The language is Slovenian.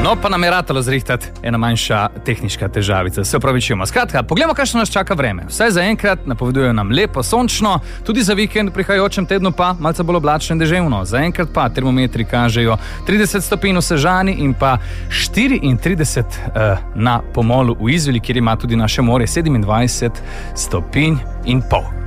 No, pa nam je ratalo zrihtati ena manjša tehnička težavica. Se opravičujemo. Skratka, poglejmo, kakšno nas čaka vreme. Vsaj za enkrat napovedujejo nam lepo, sončno, tudi za vikend v prihajajočem tednu pa malce bolj oblačno in deževno. Za enkrat pa termometri kažejo 30 stopinj v Sežani in pa 34 na Pomolu v Izoli, kjer ima tudi naše more 27 stopinj in pol.